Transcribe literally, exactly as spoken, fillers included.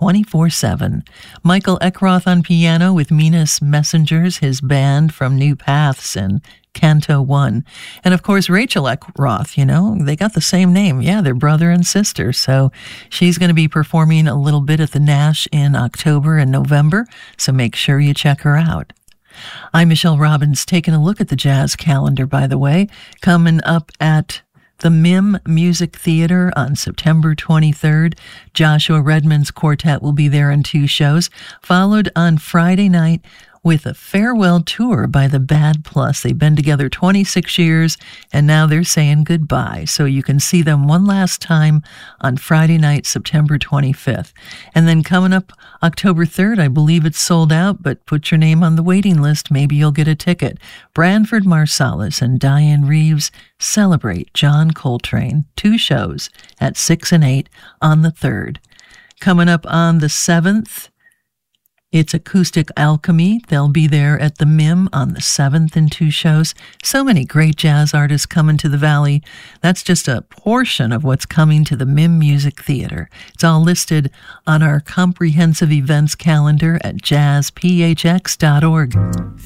twenty-four seven. Michael Eckroth on piano with Minas Messengers, his band from New Paths and Canto One. And of course, Rachel Eckroth, you know, they got the same name. Yeah, they're brother and sister. So she's going to be performing a little bit at the Nash in October and November. So make sure you check her out. I'm Michelle Robbins, taking a look at the jazz calendar, by the way. Coming up at the M I M Music Theater on September twenty-third. Joshua Redman's quartet will be there in two shows, followed on Friday night with a farewell tour by the Bad Plus. They've been together twenty-six years, and now they're saying goodbye. So you can see them one last time on Friday night, September twenty-fifth. And then coming up October third, I believe it's sold out, but put your name on the waiting list. Maybe you'll get a ticket. Branford Marsalis and Diane Reeves celebrate John Coltrane. Two shows at six and eight on the third. Coming up on the seventh, it's Acoustic Alchemy. They'll be there at the M I M on the seventh in two shows. So many great jazz artists coming to the Valley. That's just a portion of what's coming to the M I M Music Theater. It's all listed on our comprehensive events calendar at jazz p h x dot org.